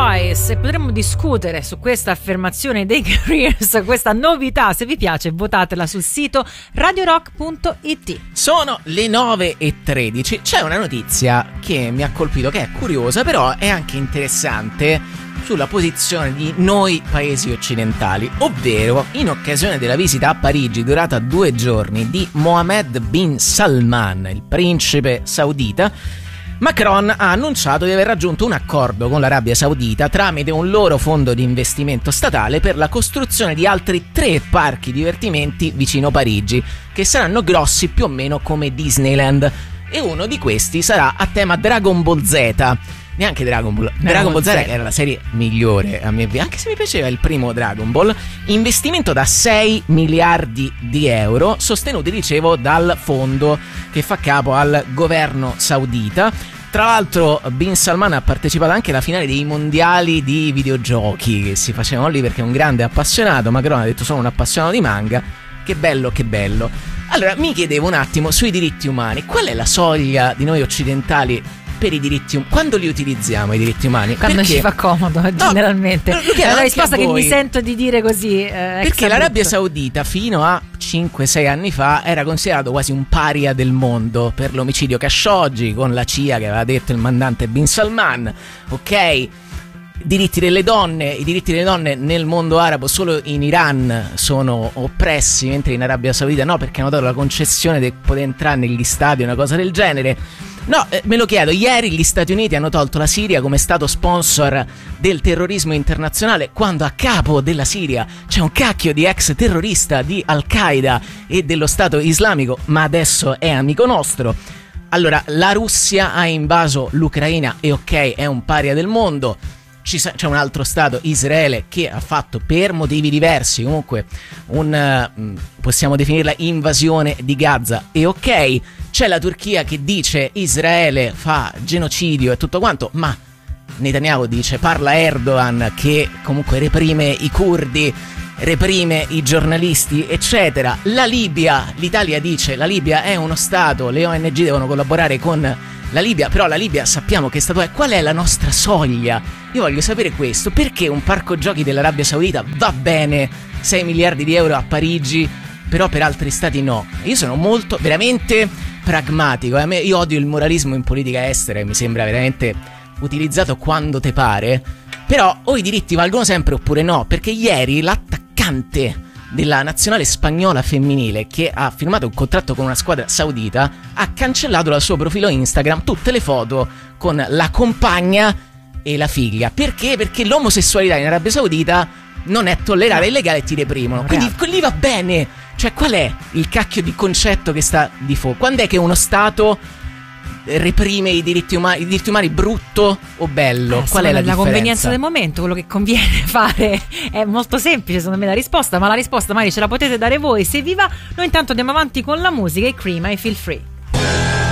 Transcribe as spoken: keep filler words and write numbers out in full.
Twice, e potremmo discutere su questa affermazione dei Careers, questa novità. Se vi piace, votatela sul sito radio rock punto it. Sono le nove e tredici. C'è una notizia che mi ha colpito, che è curiosa, però è anche interessante, sulla posizione di noi paesi occidentali, ovvero in occasione della visita a Parigi durata due giorni di Mohammed bin Salman, il principe saudita. Macron ha annunciato di aver raggiunto un accordo con l'Arabia Saudita tramite un loro fondo di investimento statale per la costruzione di altri tre parchi divertimenti vicino Parigi, che saranno grossi più o meno come Disneyland, e uno di questi sarà a tema Dragon Ball Z. Neanche Dragon Ball, Dragon, Dragon Ball Z, Z era la serie migliore a mio avviso, anche se mi piaceva il primo Dragon Ball. Investimento da sei miliardi di euro, sostenuti, dicevo, dal fondo che fa capo al governo saudita. Tra l'altro Bin Salman ha partecipato anche alla finale dei mondiali di videogiochi che si facevano lì, perché è un grande appassionato. Macron ha detto: sono un appassionato di manga. Che bello, che bello. Allora mi chiedevo un attimo sui diritti umani, qual è la soglia di noi occidentali per i diritti umani? Quando li utilizziamo i diritti umani? Quando perché? Ci fa comodo, generalmente. No, è una risposta che mi sento di dire così. Eh, perché l'Arabia Saudita fino a cinque sei anni fa era considerato quasi un paria del mondo per l'omicidio Khashoggi, con la C I A che aveva detto il mandante Bin Salman. Ok, diritti delle donne, i diritti delle donne nel mondo arabo solo in Iran sono oppressi, mentre in Arabia Saudita no, perché hanno dato la concessione di poter entrare negli stadi, una cosa del genere. No, eh, me lo chiedo, ieri gli Stati Uniti hanno tolto la Siria come stato sponsor del terrorismo internazionale, quando a capo della Siria c'è un cacchio di ex terrorista di Al-Qaeda e dello Stato Islamico, ma adesso è amico nostro. Allora, la Russia ha invaso l'Ucraina e ok, è un paria del mondo. C'è un altro stato, Israele, che ha fatto per motivi diversi comunque un, uh, possiamo definirla invasione di Gaza, e ok, c'è la Turchia che dice Israele fa genocidio e tutto quanto, ma Netanyahu dice, parla Erdogan che comunque reprime i curdi, reprime i giornalisti, eccetera. La Libia, l'Italia dice la Libia è uno stato, le O N G devono collaborare con la Libia, però la Libia sappiamo che stato è. Qual è la nostra soglia? Io voglio sapere questo, perché un parco giochi dell'Arabia Saudita va bene, sei miliardi di euro a Parigi, però per altri stati no. Io sono molto, veramente pragmatico, a me, io odio il moralismo in politica estera, mi sembra veramente utilizzato quando te pare, però o i diritti valgono sempre oppure no, perché ieri l'attaccante della nazionale spagnola femminile, che ha firmato un contratto con una squadra saudita, ha cancellato dal suo profilo Instagram tutte le foto con la compagna e la figlia. Perché? Perché l'omosessualità in Arabia Saudita non è tollerata, è illegale e ti reprimono. Quindi lì va bene. Cioè, qual è il cacchio di concetto che sta di fuoco? Quando è che uno Stato reprime i diritti umani, i diritti umani brutto o bello? Eh, Qual è la, la differenza? La convenienza del momento, quello che conviene fare è molto semplice, secondo me, la risposta, ma la risposta magari ce la potete dare voi. Se vi va, noi intanto andiamo avanti con la musica e Cream, I Feel Free.